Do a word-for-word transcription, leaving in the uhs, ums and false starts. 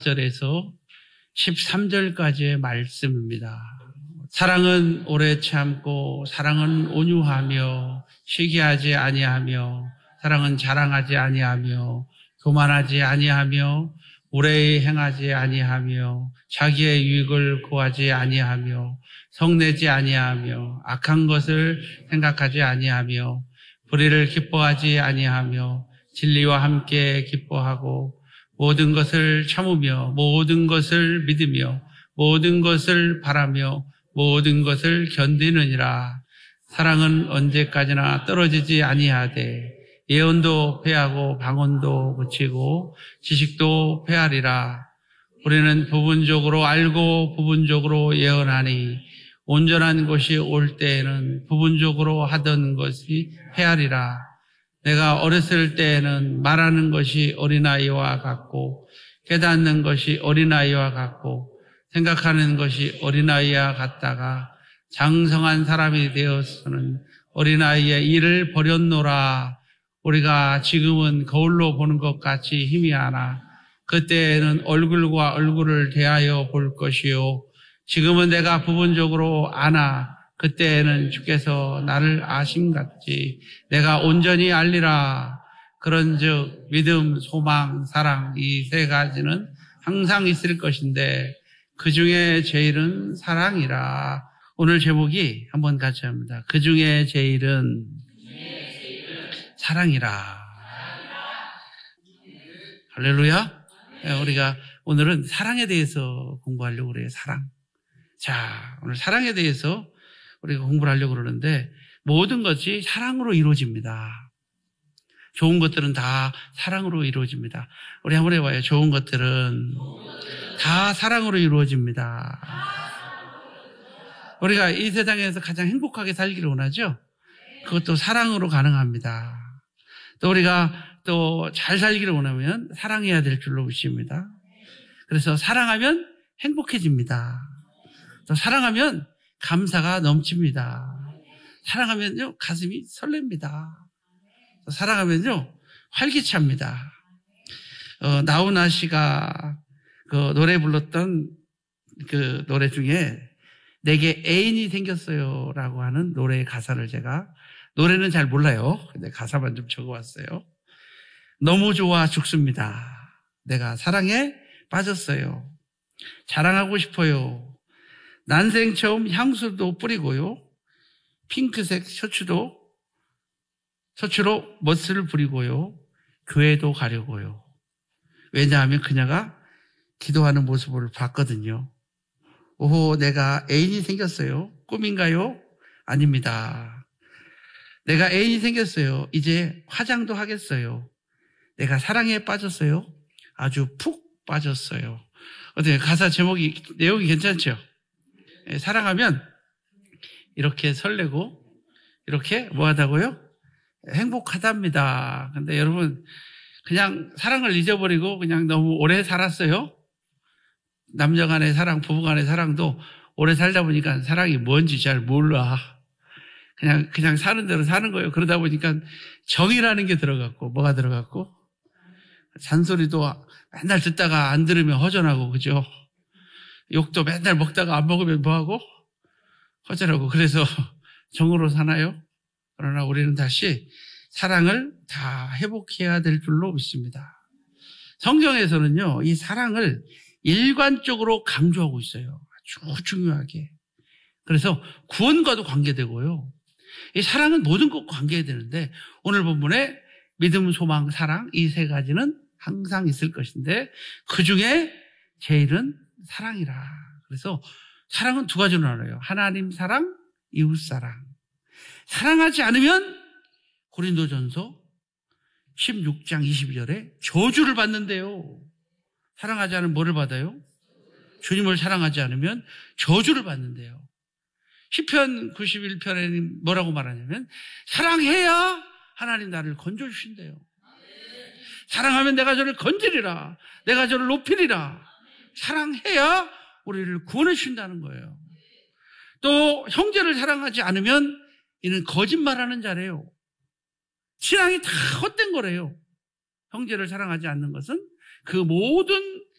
절에서 십삼 절까지의 말씀입니다. 사랑은 오래 참고 사랑은 온유하며 시기하지 아니하며 사랑은 자랑하지 아니하며 교만하지 아니하며 무례히 행하지 아니하며 자기의 유익을 구하지 아니하며 성내지 아니하며 악한 것을 생각하지 아니하며 불의를 기뻐하지 아니하며 진리와 함께 기뻐하고 모든 것을 참으며 모든 것을 믿으며 모든 것을 바라며 모든 것을 견디느니라. 사랑은 언제까지나 떨어지지 아니하되 예언도 패하고 방언도 그치고 지식도 패하리라. 우리는 부분적으로 알고 부분적으로 예언하니 온전한 것이 올 때에는 부분적으로 하던 것이 패하리라. 내가 어렸을 때에는 말하는 것이 어린아이와 같고 깨닫는 것이 어린아이와 같고 생각하는 것이 어린아이와 같다가 장성한 사람이 되어서는 어린아이의 일을 버렸노라. 우리가 지금은 거울로 보는 것 같이 희미하나 그때에는 얼굴과 얼굴을 대하여 볼 것이요 지금은 내가 부분적으로 아나 그때에는 주께서 나를 아심같이 내가 온전히 알리라. 그런즉 믿음, 소망, 사랑 이 세 가지는 항상 있을 것인데 그 중에 제일은 사랑이라. 오늘 제목이 한번 같이 합니다. 그 중에 제일은 사랑이라. 할렐루야. 우리가 오늘은 사랑에 대해서 공부하려고 그래요. 사랑. 자, 오늘 사랑에 대해서 우리가 공부를 하려고 그러는데 모든 것이 사랑으로 이루어집니다. 좋은 것들은 다 사랑으로 이루어집니다. 우리 한번 해봐요. 좋은 것들은 다 사랑으로 이루어집니다. 우리가 이 세상에서 가장 행복하게 살기를 원하죠? 그것도 사랑으로 가능합니다. 또 우리가 또 잘 살기를 원하면 사랑해야 될 줄로 믿습니다. 그래서 사랑하면 행복해집니다. 또 사랑하면 감사가 넘칩니다. 사랑하면요 가슴이 설렙니다. 사랑하면요 활기찹니다. 어, 나훈아 씨가 그 노래 불렀던 그 노래 중에 내게 애인이 생겼어요라고 하는 노래의 가사를 제가 노래는 잘 몰라요. 근데 가사만 좀 적어왔어요. 너무 좋아 죽습니다. 내가 사랑에 빠졌어요. 자랑하고 싶어요. 난생 처음 향수도 뿌리고요. 핑크색 셔츠도 셔츠로 멋을 부리고요. 교회도 가려고요. 왜냐하면 그녀가 기도하는 모습을 봤거든요. 오호, 내가 애인이 생겼어요. 꿈인가요? 아닙니다. 내가 애인이 생겼어요. 이제 화장도 하겠어요. 내가 사랑에 빠졌어요. 아주 푹 빠졌어요. 어때요? 가사 제목이, 내용이 괜찮죠? 사랑하면 이렇게 설레고 이렇게 뭐하다고요? 행복하답니다. 근데 여러분 그냥 사랑을 잊어버리고 그냥 너무 오래 살았어요. 남녀 간의 사랑, 부부 간의 사랑도 오래 살다 보니까 사랑이 뭔지 잘 몰라. 그냥 그냥 사는 대로 사는 거예요. 그러다 보니까 정이라는 게 들어갔고 뭐가 들어갔고 잔소리도 맨날 듣다가 안 들으면 허전하고 그죠? 욕도 맨날 먹다가 안 먹으면 뭐하고? 허전하고. 그래서 정으로 사나요? 그러나 우리는 다시 사랑을 다 회복해야 될 줄로 믿습니다. 성경에서는요, 이 사랑을 일관적으로 강조하고 있어요. 아주 중요하게. 그래서 구원과도 관계되고요. 이 사랑은 모든 것과 관계되는데 오늘 본문에 믿음, 소망, 사랑 이 세 가지는 항상 있을 것인데 그 중에 제일은 사랑이라. 그래서 사랑은 두 가지로 나눠요. 하나님 사랑, 이웃 사랑. 사랑하지 않으면 고린도전서 십육 장 이십이 절에 저주를 받는데요. 사랑하지 않으면 뭐를 받아요? 주님을 사랑하지 않으면 저주를 받는데요. 시편 구십일 편에 뭐라고 말하냐면 사랑해야 하나님 나를 건져주신대요. 사랑하면 내가 저를 건지리라. 내가 저를 높이리라. 사랑해야 우리를 구원해 주신다는 거예요. 또 형제를 사랑하지 않으면 이는 거짓말하는 자래요. 신앙이 다 헛된 거래요. 형제를 사랑하지 않는 것은 그 모든